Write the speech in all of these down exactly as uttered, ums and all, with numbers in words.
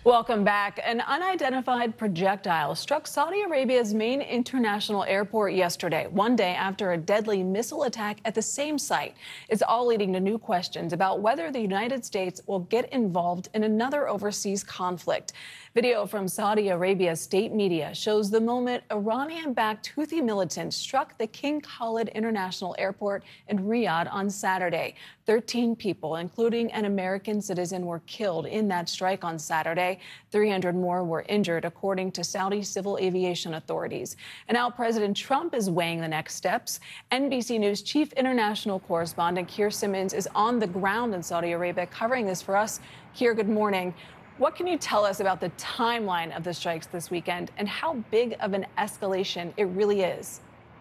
Welcome back. An unidentified projectile struck Saudi Arabia's main international airport yesterday, one day after a deadly missile attack at the same site. It's all leading to new questions about whether the United States will get involved in another overseas conflict. Video from Saudi Arabia's state media shows the moment Iranian-backed Houthi militants struck the King Khalid International Airport in Riyadh on Saturday. thirteen people, including an American citizen, were killed in that strike on Saturday. three hundred more were injured, according to Saudi civil aviation authorities. And now President Trump is weighing the next steps. N B C News chief international correspondent Keir Simmons is on the ground in Saudi Arabia covering this for us. Keir, good morning. What can you tell us about the timeline of the strikes this weekend and how big of an escalation it really is?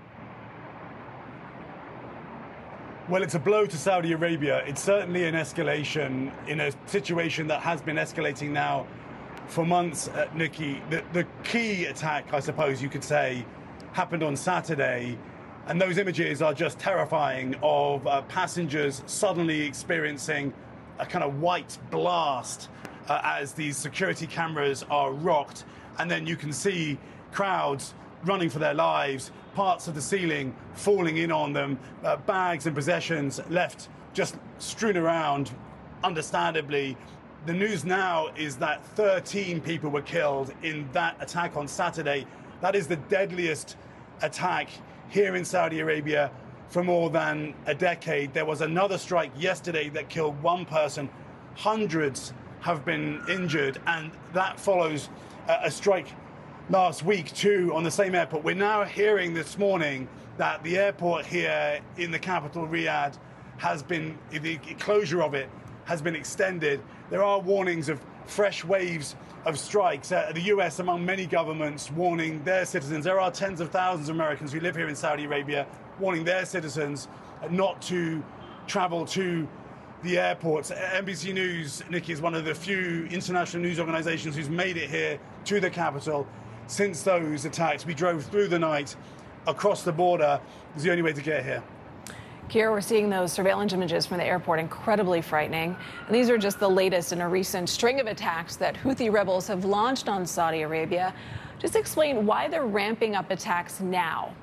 Well, it's a blow to Saudi Arabia. It's certainly an escalation in a situation that has been escalating now for months, uh, Nikki. The, the key attack, I suppose you could say, happened on Saturday. And those images are just terrifying of uh, passengers suddenly experiencing a kind of white blast uh, as these security cameras are rocked. And then you can see crowds running for their lives, parts of the ceiling falling in on them, uh, bags and possessions left just strewn around, understandably. The news now is that thirteen people were killed in that attack on Saturday. That is the deadliest attack here in Saudi Arabia for more than a decade. There was another strike yesterday that killed one person. Hundreds have been injured, and that follows uh, a strike last week too on the same airport. We're now hearing this morning that the airport here in the capital, Riyadh, has been, the closure of it has been extended. There are warnings of fresh waves of strikes. Uh, the U S, among many governments, warning their citizens. There are tens of thousands of Americans who live here in Saudi Arabia, warning their citizens not to travel to the airports. N B C News, Nikki, is one of the few international news organizations who's made it here to the capital. Since those attacks, we drove through the night across the border. It was the only way to get here. Keir, we're seeing those surveillance images from the airport, incredibly frightening. And these are just the latest in a recent string of attacks that Houthi rebels have launched on Saudi Arabia. Just explain why they're ramping up attacks now.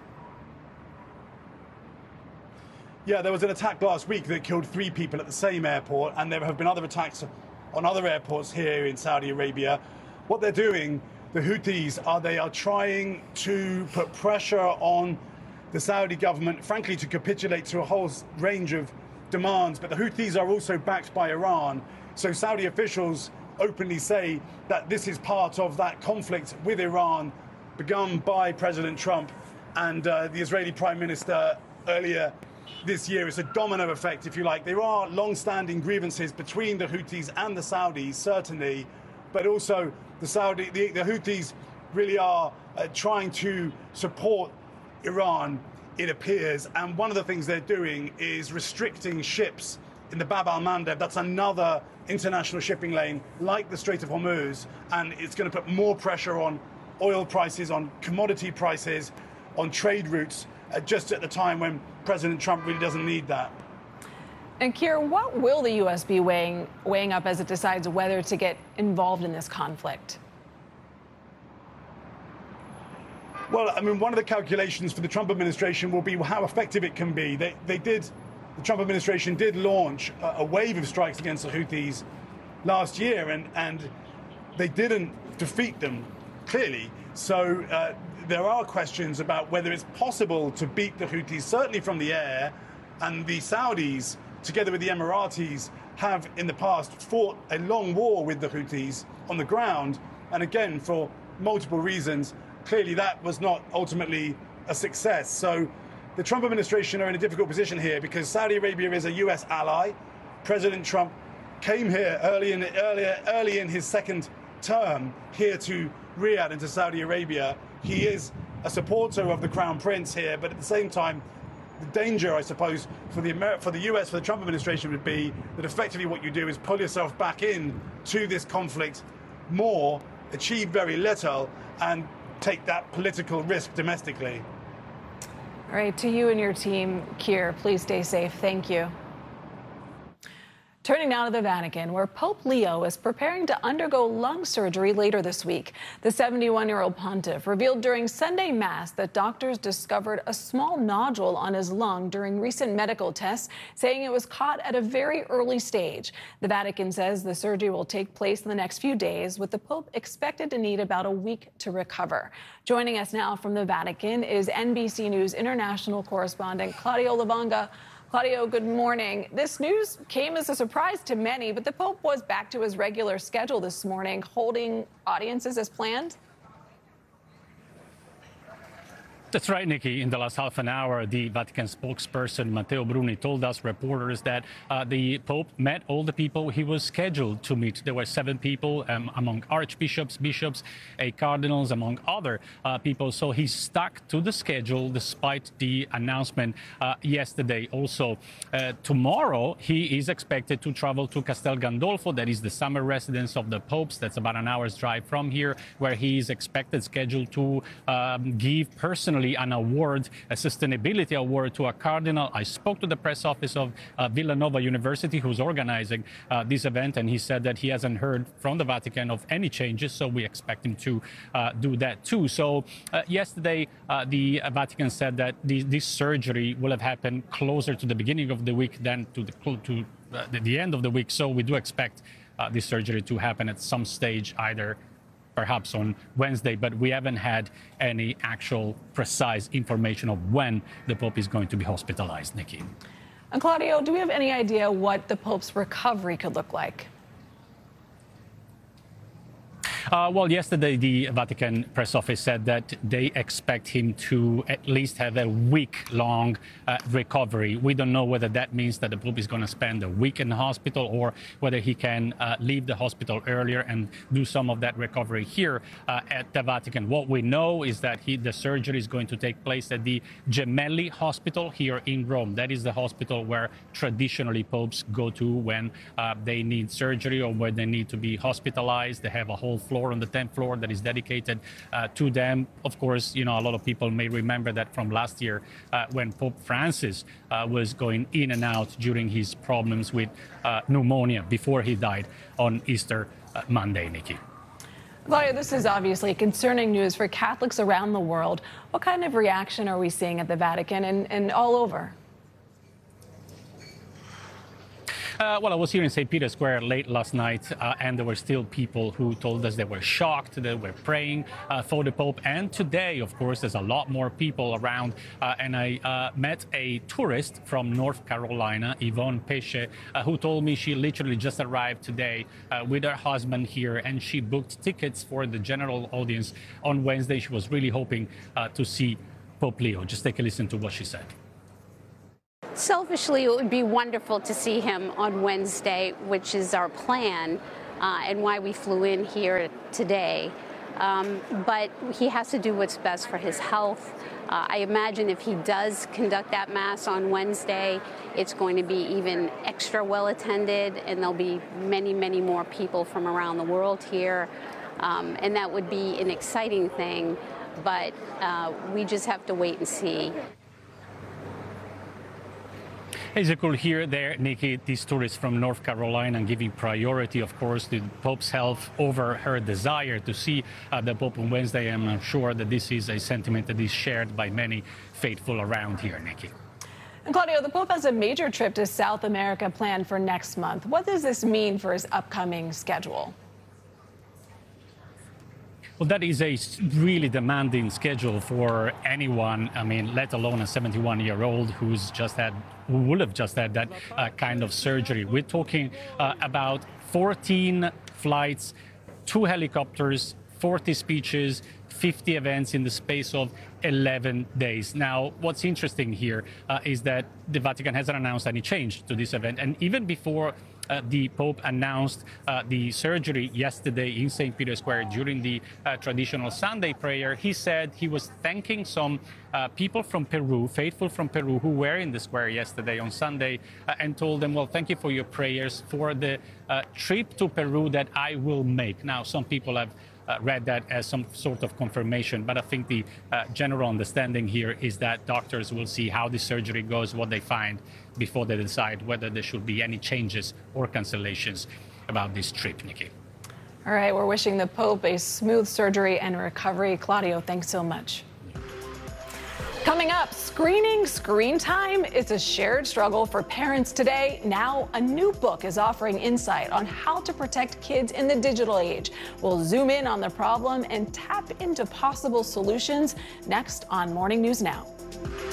Yeah, there was an attack last week that killed three people at the same airport, and there have been other attacks on other airports here in Saudi Arabia. What they're doing, the Houthis, are they are trying to put pressure on the Saudi government, frankly, to capitulate to a whole range of demands. But the Houthis are also backed by Iran. So Saudi officials openly say that this is part of that conflict with Iran begun by President Trump and uh, the Israeli Prime Minister earlier this year. It's a domino effect, if you like. There are long-standing grievances between the Houthis and the Saudis, certainly, but also the Saudi, the, the Houthis really are uh, trying to support Iran, it appears. And one of the things they're doing is restricting ships in the Bab al-Mandeb. That's another international shipping lane like the Strait of Hormuz, and it's going to put more pressure on oil prices, on commodity prices, on trade routes, uh, just at the time when President Trump really doesn't need that. And Keir, what will the U S be weighing, weighing up as it decides whether to get involved in this conflict? Well, I mean, one of the calculations for the Trump administration will be how effective it can be. They, they did, the Trump administration did launch a, a wave of strikes against the Houthis last year, and, and they didn't defeat them, clearly. So uh, there are questions about whether it's possible to beat the Houthis, certainly from the air. And the Saudis, together with the Emiratis, have in the past fought a long war with the Houthis on the ground. And again, for multiple reasons, clearly that was not ultimately a success. So the Trump administration are in a difficult position here because Saudi Arabia is a U S ally. President Trump came here early in, earlier, early in his second term here to Riyadh and to Saudi Arabia. He is a supporter of the Crown Prince here, but at the same time, the danger, I suppose, for the Amer for the U S, for the Trump administration would be that effectively what you do is pull yourself back in to this conflict more, achieve very little, and take that political risk domestically. All right, to you and your team, Keir, please stay safe. Thank you. Turning now to the Vatican, where Pope Leo is preparing to undergo lung surgery later this week. The seventy-one-year-old pontiff revealed during Sunday Mass that doctors discovered a small nodule on his lung during recent medical tests, saying it was caught at a very early stage. The Vatican says the surgery will take place in the next few days, with the Pope expected to need about a week to recover. Joining us now from the Vatican is N B C News international correspondent Claudio Lavanga. Claudio, good morning. This news came as a surprise to many, but the Pope was back to his regular schedule this morning, holding audiences as planned. That's right, Nikki. In the last half an hour, the Vatican spokesperson Matteo Bruni told us reporters that uh, the Pope met all the people he was scheduled to meet. There were seven people um, among archbishops, bishops, eight cardinals, among other uh, people. So he stuck to the schedule despite the announcement uh, yesterday. Also, uh, tomorrow, he is expected to travel to Castel Gandolfo. That is the summer residence of the popes. That's about an hour's drive from here, where he is expected, scheduled to um, give personally an award, a sustainability award to a cardinal. I spoke to the press office of uh, Villanova University, who's organizing uh, this event, and he said that he hasn't heard from the Vatican of any changes, so we expect him to uh, do that too. So uh, yesterday, uh, the Vatican said that the, this surgery will have happened closer to the beginning of the week than to the, to, uh, the, the end of the week. So we do expect uh, this surgery to happen at some stage, either perhaps on Wednesday, but we haven't had any actual precise information of when the Pope is going to be hospitalized, Nikki. And Claudio, do we have any idea what the Pope's recovery could look like? Uh, well, yesterday, the Vatican press office said that they expect him to at least have a week-long uh, recovery. We don't know whether that means that the Pope is going to spend a week in the hospital or whether he can uh, leave the hospital earlier and do some of that recovery here uh, at the Vatican. What we know is that he, the surgery is going to take place at the Gemelli Hospital here in Rome. That is the hospital where traditionally popes go to when uh, they need surgery or where they need to be hospitalized. They have a whole floor on the tenth floor that is dedicated uh, to them. Of course, you know, a lot of people may remember that from last year uh, when Pope Francis uh, was going in and out during his problems with uh, pneumonia before he died on Easter uh, Monday, Nikki. Claudia, this is obviously concerning news for Catholics around the world. What kind of reaction are we seeing at the Vatican and, and all over? Uh, well, I was here in Saint Peter's Square late last night, uh, and there were still people who told us they were shocked, they were praying uh, for the Pope. And today, of course, there's a lot more people around. Uh, and I uh, met a tourist from North Carolina, Yvonne Pesce, uh, who told me she literally just arrived today uh, with her husband here, and she booked tickets for the general audience on Wednesday. She was really hoping uh, to see Pope Leo. Just take a listen to what she said. Selfishly, it would be wonderful to see him on Wednesday, which is our plan, uh, and why we flew in here today. Um, but he has to do what's best for his health. Uh, I imagine if he does conduct that Mass on Wednesday, it's going to be even extra well attended, and there'll be many, many more people from around the world here. Um, and that would be an exciting thing, but uh, we just have to wait and see. As you could hear there, Nikki, this tourist from North Carolina, giving priority, of course, to the Pope's health over her desire to see uh, the Pope on Wednesday. And I'm sure that this is a sentiment that is shared by many faithful around here, Nikki. And Claudio, the Pope has a major trip to South America planned for next month. What does this mean for his upcoming schedule? Well, that is a really demanding schedule for anyone. I mean, let alone a seventy-one-year-old who's just had, who will have just had that uh, kind of surgery. We're talking uh, about fourteen flights, two helicopters, forty speeches, fifty events in the space of eleven days. Now, what's interesting here uh, is that the Vatican hasn't announced any change to this event. And even before uh, the Pope announced uh, the surgery yesterday in Saint Peter's Square during the uh, traditional Sunday prayer, he said he was thanking some uh, people from Peru, faithful from Peru, who were in the square yesterday on Sunday, uh, and told them, well, thank you for your prayers for the uh, trip to Peru that I will make. Now, some people have Uh, read that as some sort of confirmation, but I think the uh, general understanding here is that doctors will see how the surgery goes, what they find. before they decide whether there should be any changes or cancellations about this trip, Nikki. All right, we're wishing the Pope a smooth surgery and recovery. Claudio, thanks so much. Coming up, screening screen time. It's a shared struggle for parents today. Now, a new book is offering insight on how to protect kids in the digital age. We'll zoom in on the problem and tap into possible solutions next on Morning News Now.